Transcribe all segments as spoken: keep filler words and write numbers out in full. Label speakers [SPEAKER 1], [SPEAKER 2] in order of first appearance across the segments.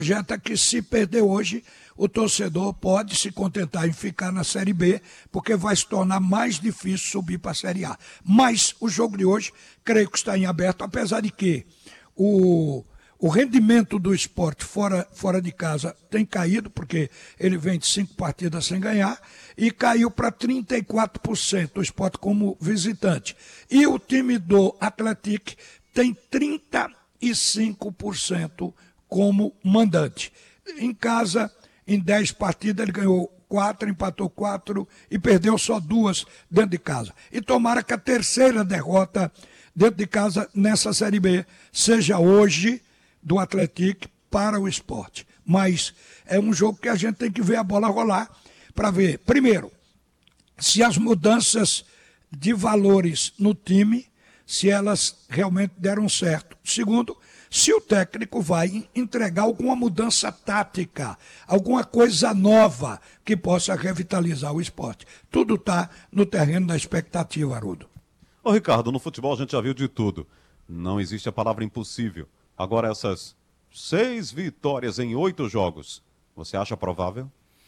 [SPEAKER 1] Projeta que se perder hoje, o torcedor pode se contentar em ficar na Série B, porque vai se tornar mais difícil subir para a Série A. Mas o jogo de hoje, creio que está em aberto, apesar de que o, o rendimento do Sport fora, fora de casa tem caído, porque ele vem de cinco partidas sem ganhar, e caiu para trinta e quatro por cento o Sport como visitante. E o time do Atlético tem trinta e cinco por cento como mandante. Em casa, em dez partidas, ele ganhou quatro, empatou quatro e perdeu só duas dentro de casa. E tomara que a terceira derrota dentro de casa nessa Série B seja hoje do Atlético para o Sport. Mas é um jogo que a gente tem que ver a bola rolar para ver, primeiro, se as mudanças de valores no time, se elas realmente deram certo. Segundo, se o técnico vai entregar alguma mudança tática, alguma coisa nova que possa revitalizar o esporte. Tudo está no terreno da expectativa, Haroldo.
[SPEAKER 2] Ô Ricardo, no futebol a gente já viu de tudo. Não existe a palavra impossível. Agora essas seis vitórias em oito jogos, você acha provável?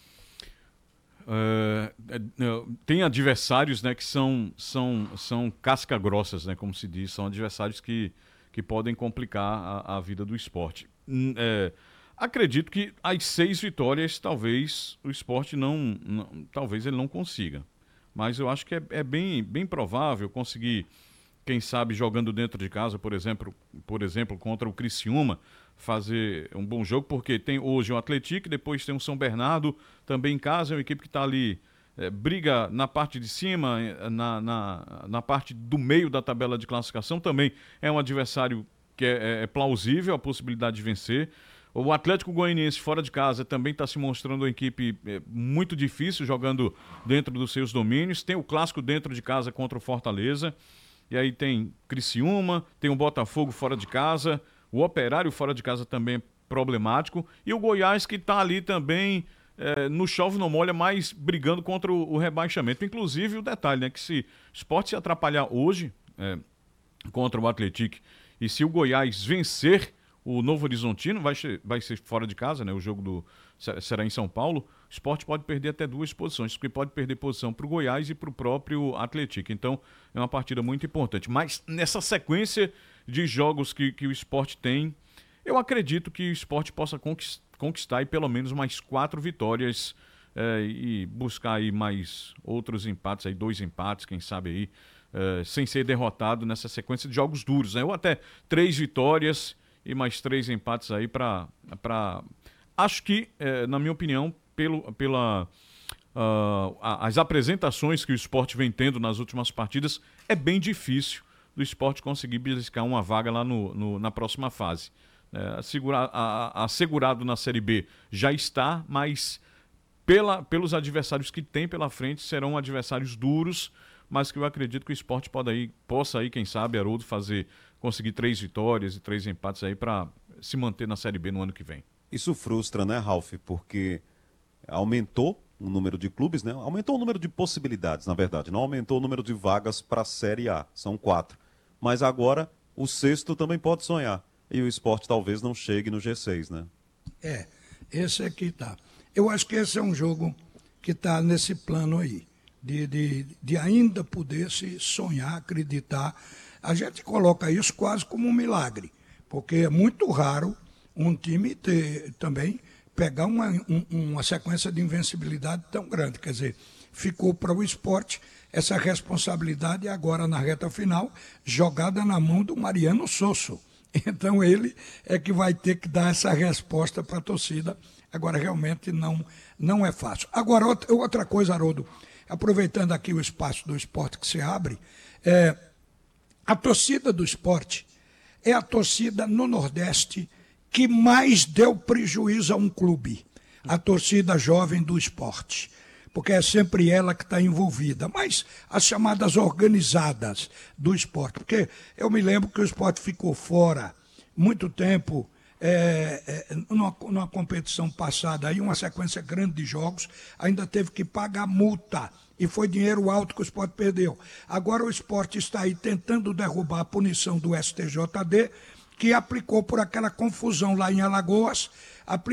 [SPEAKER 3] Uh, tem adversários, né, que são, são, são casca-grossas, né, como se diz, são adversários que, que podem complicar a, a vida do esporte. É, acredito que as seis vitórias talvez o esporte não, não talvez ele não consiga, mas eu acho que é, é bem, bem provável conseguir, quem sabe jogando dentro de casa, por exemplo, por exemplo contra o Criciúma, fazer um bom jogo, porque tem hoje o Atlético, depois tem o São Bernardo também em casa, é uma equipe que está ali, é, briga na parte de cima, na, na, na parte do meio da tabela de classificação, também é um adversário que é, é plausível a possibilidade de vencer. O Atlético Goianiense fora de casa também está se mostrando uma equipe é, muito difícil, jogando dentro dos seus domínios. Tem o clássico dentro de casa contra o Fortaleza, e aí tem Criciúma, tem o Botafogo fora de casa, o Operário fora de casa também é problemático. E o Goiás que está ali também é, no chove não molha, mas brigando contra o, o rebaixamento. Inclusive o detalhe, né, que se o Sport se atrapalhar hoje é, contra o Atlético e se o Goiás vencer o Novo Horizontino, vai ser, vai ser fora de casa, né, o jogo do, será em São Paulo, o Sport pode perder até duas posições, porque pode perder posição para o Goiás e para o próprio Atlético. Então é uma partida muito importante. Mas nessa sequência de jogos que, que o Sport tem, eu acredito que o Sport possa conquistar aí pelo menos mais quatro vitórias é, e buscar aí mais outros empates, aí dois empates, quem sabe aí, é, sem ser derrotado nessa sequência de jogos duros, né? Ou até três vitórias e mais três empates aí para... pra... Acho que, é, na minha opinião, pelo, pela... Uh, as apresentações que o Sport vem tendo nas últimas partidas, é bem difícil do Sport conseguir beliscar uma vaga lá no, no, na próxima fase. É, assegura, a, a, assegurado na Série B já está, mas pela, pelos adversários que tem pela frente, serão adversários duros, mas que eu acredito que o Sport pode aí, possa aí, quem sabe, Haroldo, fazer, conseguir três vitórias e três empates aí para se manter na Série B no ano que vem.
[SPEAKER 2] Isso frustra, né, Ralf? Porque aumentou o número de clubes, né? Aumentou o número de possibilidades, na verdade. Não aumentou o número de vagas para a Série A. São quatro. Mas agora o sexto também pode sonhar. E o Sport talvez não chegue no G seis, né?
[SPEAKER 1] É, esse aqui tá. Eu acho que esse é um jogo que está nesse plano aí, de, de, de ainda poder se sonhar, acreditar. A gente coloca isso quase como um milagre, porque é muito raro um time ter também pegar uma, um, uma sequência de invencibilidade tão grande. Quer dizer, ficou para o Sport essa responsabilidade agora na reta final, jogada na mão do Mariano Sosso. Então ele é que vai ter que dar essa resposta para a torcida. Agora realmente não, não é fácil. Agora, outra coisa, Haroldo, aproveitando aqui o espaço do esporte que se abre, é, a torcida do esporte é a torcida no Nordeste que mais deu prejuízo a um clube, a torcida jovem do esporte, porque é sempre ela que está envolvida, mas as chamadas organizadas do esporte, porque eu me lembro que o esporte ficou fora muito tempo, é, é, numa, numa competição passada, aí uma sequência grande de jogos, ainda teve que pagar multa, e foi dinheiro alto que o esporte perdeu. Agora o esporte está aí tentando derrubar a punição do S T J D, que aplicou por aquela confusão lá em Alagoas,